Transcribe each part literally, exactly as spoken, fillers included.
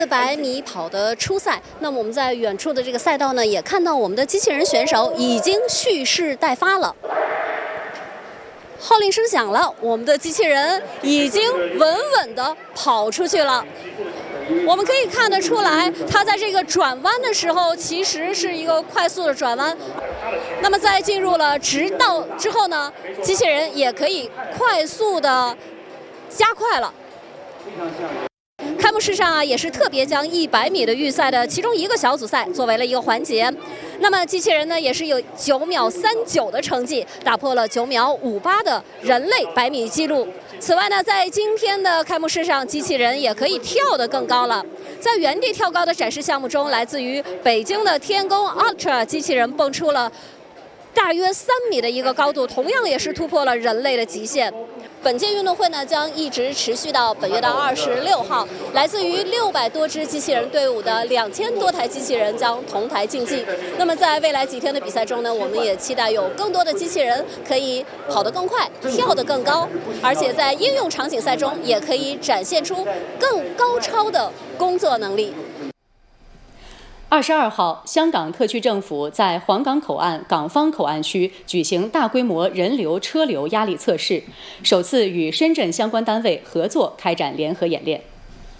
四百米跑的初赛，那么我们在远处的这个赛道呢，也看到我们的机器人选手已经蓄势待发了。号令声响了，我们的机器人已经稳稳地跑出去了。我们可以看得出来，它在这个转弯的时候，其实是一个快速的转弯。那么在进入了直道之后呢，机器人也可以快速的加快了。开幕式上啊，也是特别将一百米的预赛的其中一个小组赛作为了一个环节。那么机器人呢，也是有九秒三九的成绩，打破了九秒五八的人类百米纪录。此外呢，在今天的开幕式上，机器人也可以跳得更高了。在原地跳高的展示项目中，来自于北京的天宫 Ultra 机器人蹦出了大约三米的一个高度，同样也是突破了人类的极限。本届运动会呢，将一直持续到本月的二十六号。来自于六百多支机器人队伍的两千多台机器人将同台竞技。那么在未来几天的比赛中呢，我们也期待有更多的机器人可以跑得更快，跳得更高，而且在应用场景赛中也可以展现出更高超的工作能力。 二十二号，香港特区政府在黄港口岸港方口岸区举行大规模人流车流压力测试，首次与深圳相关单位合作开展联合演练。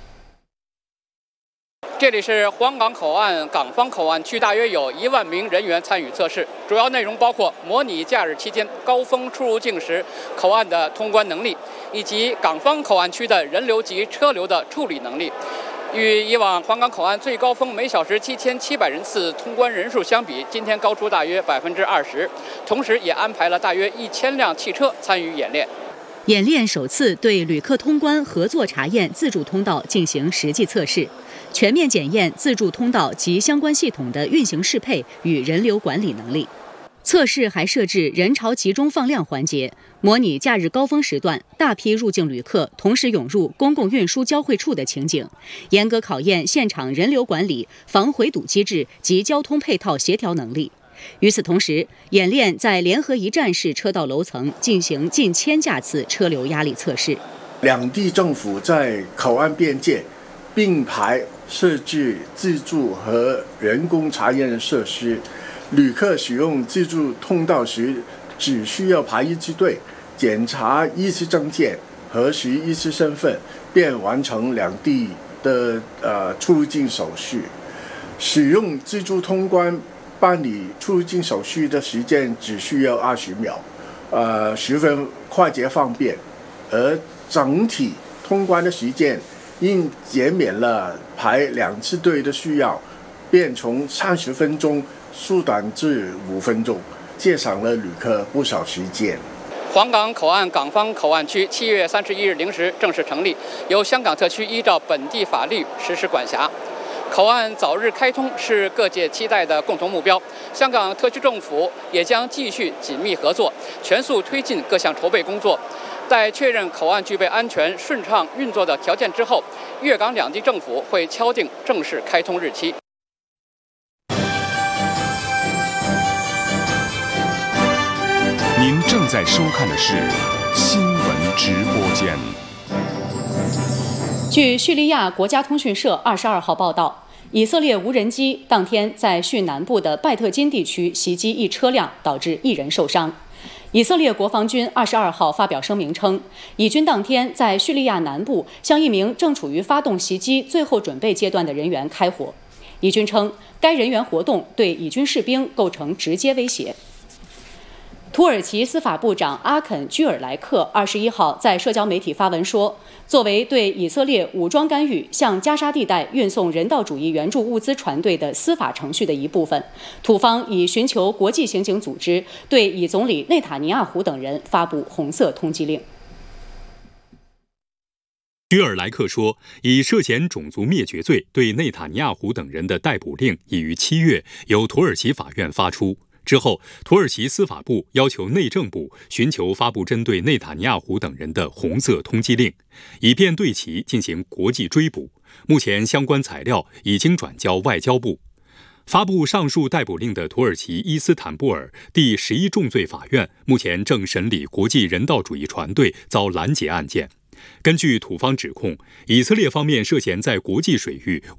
这里是黄港口岸港方口岸区，大约有一万名人员参与测试，主要内容包括模拟假日期间高峰出入境时口岸的通关能力，以及港方口岸区的人流及车流的处理能力。与以往黄港口岸最高峰每小时七千七百人次通关人数相比，今天高出大约百分之二十，同时也安排了大约一千辆汽车参与演练。 演练首次对旅客通关合作查验自助通道进行实际测试，全面检验自助通道及相关系统的运行适配与人流管理能力。测试还设置人潮集中放量环节，模拟假日高峰时段大批入境旅客同时涌入公共运输交汇处的情景，严格考验现场人流管理、防回堵机制及交通配套协调能力。与此同时，演练在联合一站式车道楼层进行近千架次车流压力测试。 两地政府在口岸边界并排设置自助和人工查验设施，旅客使用自助通道时，只需要排一次队，检查一次证件，核实一次身份，便完成两地的呃出入境手续。使用自助通关办理出入境手续的时间只需要二十秒，呃，十分快捷方便。而整体通关的时间因减免了排两次队的需要，便从三十分钟缩短至五分钟，节省了旅客不少时间。 黄港口岸港方口岸区七月三十一日零时正式成立，由香港特区依照本地法律实施管辖。口岸早日开通是各界期待的共同目标。香港特区政府也将继续紧密合作，全速推进各项筹备工作。在确认口岸具备安全顺畅运作的条件之后，粤港两地政府会敲定正式开通日期。 您正在收看的是新闻直播间。 据叙利亚国家通讯社二十二号报道，以色列无人机当天在叙南部的拜特金地区袭击一车辆，导致一人受伤。以色列国防军二十二号发表声明称，以军当天在叙利亚南部向一名正处于发动袭击最后准备阶段的人员开火。以军称，该人员活动对以军士兵构成直接威胁。土耳其司法部长阿肯·居尔莱克二十一号在社交媒体发文说，作为对以色列武装干预向加沙地带运送人道主义援助物资船队的司法程序的一部分，土方已寻求国际刑警组织对以总理内塔尼亚胡等人发布红色通缉令。 居尔莱克说，以涉嫌种族灭绝罪对内塔尼亚胡等人的逮捕令已于七月由土耳其法院发出。之后，土耳其司法部要求内政部寻求发布针对内塔尼亚胡等人的红色通缉令，以便对其进行国际追捕。目前相关材料已经转交外交部。发布上述逮捕令的土耳其伊斯坦布尔第十一重罪法院目前正审理国际人道主义船队遭拦截案件。根据土方指控，以色列方面涉嫌在国际水域